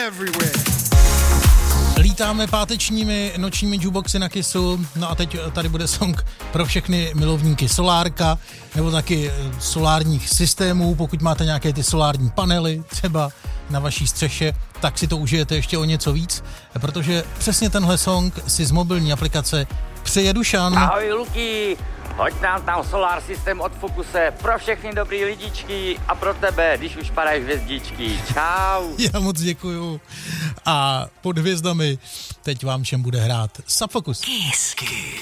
Lítáme pátečními nočními jukeboxy na Kissu, no a teď tady bude song pro všechny milovníky solárka, nebo taky solárních systémů, pokud máte nějaké ty solární panely třeba na vaší střeše, tak si to užijete ještě o něco víc, protože přesně tenhle song si z mobilní aplikace přeje Dušan. Ahoj Luky, hoď nám tam Solar System od Focuse pro všechny dobrý lidičky a pro tebe, když už padají hvězdičky. Čau. Já moc děkuju. A pod hvězdami teď vám všem bude hrát Subfocus. Kiss.